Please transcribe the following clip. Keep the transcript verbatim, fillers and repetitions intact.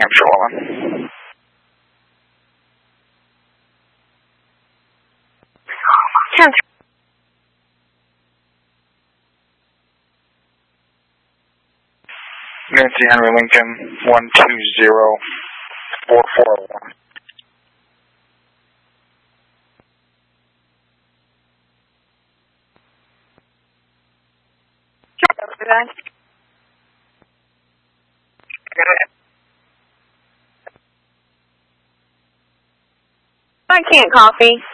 Hampshire woman. ten. Nancy Henry Lincoln, one two zero four four one. I can't coffee.